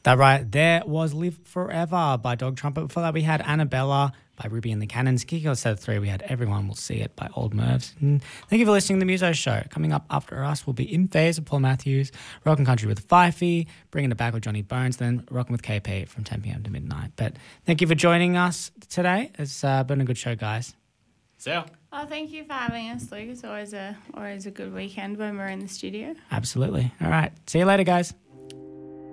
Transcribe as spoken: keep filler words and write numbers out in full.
That right there was Live Forever by Dog Trumpet. Before that we had Annabella by Ruby and the Cannons. Kicking off set of three we had Everyone Will See It by Old Mervs. And thank you for listening to the Muso Show. Coming up after us will be In Phase with Paul Matthews, Rockin' Country with Fifey, Bringing It Back with Johnny Bones, then Rockin' with K P from ten p.m. to midnight. But thank you for joining us today. It's uh, been a good show, guys. See ya. Oh, thank you for having us, Luke. It's always a always a good weekend when we're in the studio. Absolutely. All right. See you later, guys.